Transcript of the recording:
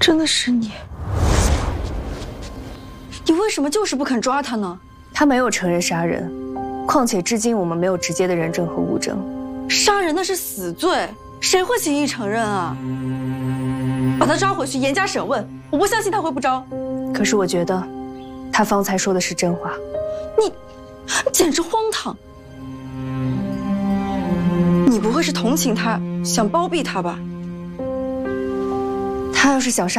真的是你？你为什么就是不肯抓他呢？ 他没有承认杀人，况且至今我们没有直接的人证和物证。 杀人那是死罪，谁会轻易承认啊？把他抓回去严加审问，我不相信他会不招。 可是我觉得，他方才说的是真话。 你简直荒唐！你不会是同情他，想包庇他吧？ 他要是想杀。